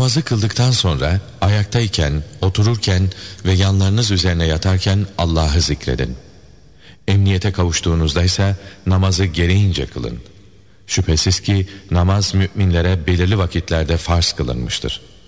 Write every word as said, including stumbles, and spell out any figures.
Namazı kıldıktan sonra ayaktayken, otururken ve yanlarınız üzerine yatarken Allah'ı zikredin. Emniyete kavuştuğunuzda ise namazı gereğince kılın. Şüphesiz ki namaz müminlere belirli vakitlerde farz kılınmıştır.